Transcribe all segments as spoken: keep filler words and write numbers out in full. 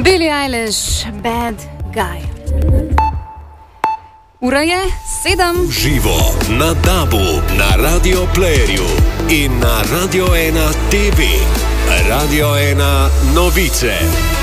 Billie Eilish, Bad Guy. Ura je sedem. Živo na Dabu, na Radio Playerju in na Radio ena T V. Radio ena novice.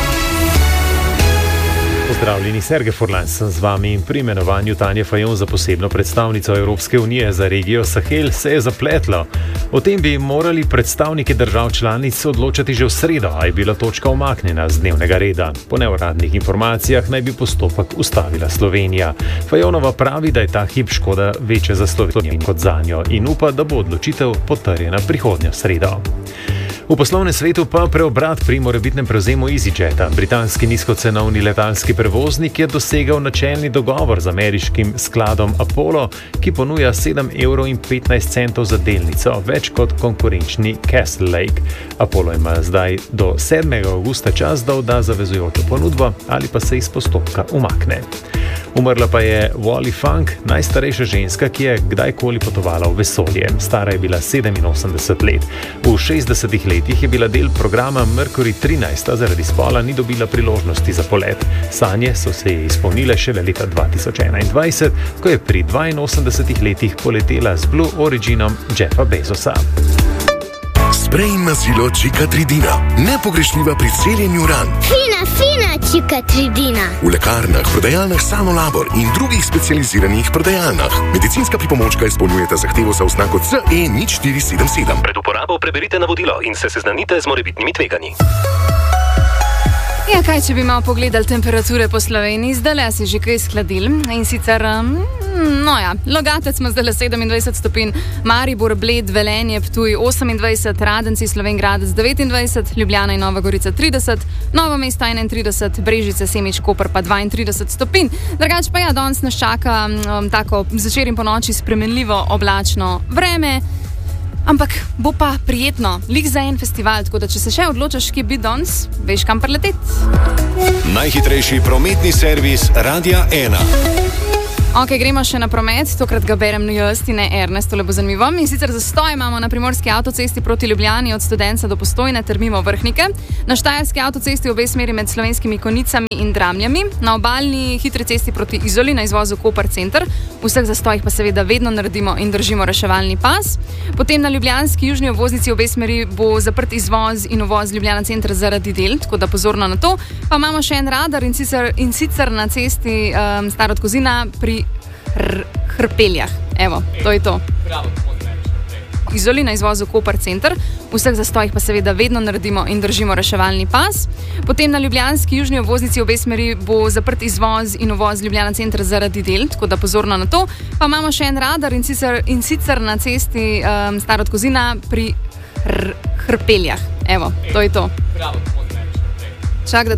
Pozdravljeni, Sergej Furlan sem z vami in pri imenovanju Tanje Fajon za posebno predstavnico Evropske unije za regijo Sahel se je zapletlo. O tem bi morali predstavniki držav članic odločati že v sredo, a je bila točka umaknjena z dnevnega reda. Po neuradnih informacijah naj bi postopek ustavila Slovenija. Fajonova pravi, da je ta hip škoda večja za Slovenijo kot zanjo in upa, da bo odločitev potrjena prihodnjo sredo. V poslovnem svetu pa preobrat pri morebitnem prevzemu EasyJeta. Britanski nizkocenovni letalski prevoznik je dosegel načelni dogovor z ameriškim skladom Apollo, ki ponuja sedem evrov in petnajst centov za delnico, več kot konkurenčni Castle Lake. Apollo ima zdaj do sedmega avgusta čas, da odda zavezujočo ponudbo ali pa se iz postopka umakne. Umrla pa je Wally Funk, najstarejša ženska, ki je kdajkoli potovala v vesolje. Stara je bila sedeminosemdeset let. V šestdesetih letih je bila del programa Mercury trinajst, a zaradi spola ni dobila priložnosti za polet. Sanje so se ji izpolnile šele leta dva tisoč enaindvajset, ko je pri dvainosemdesetih letih poletela z Blue Originom Jeffa Bezosa. Sprej in mazilo Cicatricina. Nepogrešljiva pri celjenju ran. Fina, fina Cicatricina. V lekarnah, prodajalnah Sanolabor in drugih specializiranih prodajalnah. Medicinska pripomočka izpolnjujeta zahtevo za oznako C E nič štiri sedem sedem. Pred uporabo preberite navodilo in se seznanite z morebitnimi tveganji. Ja, kaj če bi malo pogledali temperature po Sloveniji, zdaj si že kaj skladil in sicer, no ja, Logatec ima zdaj sedemindvajset stopinj, Maribor, Bled, Velenje, Ptuj osemindvajset, Radenci, Slovenj Gradec devetindvajset, Ljubljana in Nova Gorica trideset, Novo mesto enaintrideset, Brežice, Semič, Koper pa dvaintrideset stopinj. Drugače pa ja, danes nas čaka um, tako zvečer in ponoči spremenljivo oblačno vreme. Ampak bo pa prijetno, lik za en festival, tako da če se še odločaš, kje bi danes, veš kam preleteti. Najhitrejši prometni servis Radia ena. Ok, gremo še na promet, tokrat ga berem jaz in ne Ernest, to le bo zanimivo. In sicer zastoj imamo na primorski avtocesti proti Ljubljani od Studenca do Postojne ter mimo Vrhnike, na štajerski avtocesti obe smeri med Slovenskimi Konjicami in Dramljami, na obalni hitri cesti proti Izoli na izvozu Koper center, v vseh zastojih pa seveda vedno naredimo in držimo reševalni pas. Potem na ljubljanski južni obvoznici obe smeri bo zaprt izvoz in uvoz Ljubljana center zaradi del, tako da pozorno na to. Pa imamo še en radar in sicer, in sicer na cesti um, Starod Kozina pri Hr Hrpeljah. Evo, to je to. Izoli na izvozu Koper center, v vseh zastojih pa seveda vedno naredimo in držimo reševalni pas. Potem na ljubljanski južni obvoznici obe smeri bo zaprt izvoz in uvoz Ljubljana center zaradi del, tako da pozorno na to. Pa imamo še en radar in sicer, in sicer na cesti um, Starod Kozina pri Hr Hrpeljah. Evo, to je to. Čak, da